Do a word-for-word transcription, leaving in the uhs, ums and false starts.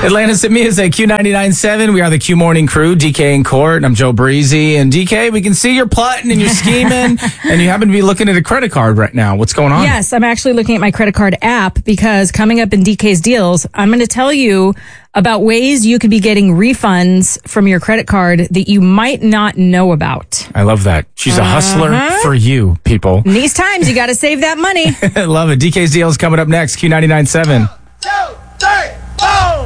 Atlantis Music, Q ninety-nine point seven. We are the Q Morning Crew, D K and Court, and I'm Joe Breezy. And D K, we can see you're plotting and you're scheming, and you happen to be looking at a credit card right now. What's going on? Yes, I'm actually looking at my credit card app because coming up in D K's deals, I'm going to tell you about ways you could be getting refunds from your credit card that you might not know about. I love that. She's a hustler Uh-huh. for you, people. In these times, you got to save that money. Love it. D K's deals coming up next, Q ninety-nine point seven.